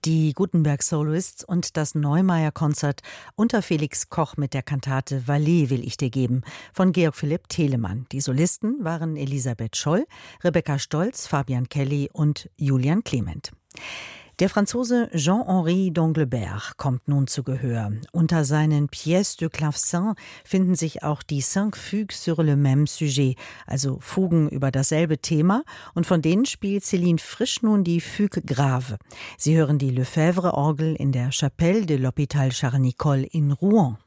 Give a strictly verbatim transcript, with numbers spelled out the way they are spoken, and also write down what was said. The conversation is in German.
Die Gutenberg Soloists und das Neumeier-Konzert unter Felix Koch mit der Kantate Vallee will ich dir geben von Georg Philipp Telemann. Die Solisten waren Elisabeth Scholl, Rebecca Stolz, Fabian Kelly und Julian Clement. Der Franzose Jean-Henri d'Anglebert kommt nun zu Gehör. Unter seinen Pièces de Clavecin finden sich auch die Cinq Fugues sur le même sujet, also Fugen über dasselbe Thema, und von denen spielt Céline Frisch nun die Fugue grave. Sie hören die Lefebvre-Orgel in der Chapelle de l'Hôpital Charles-Nicolle in Rouen.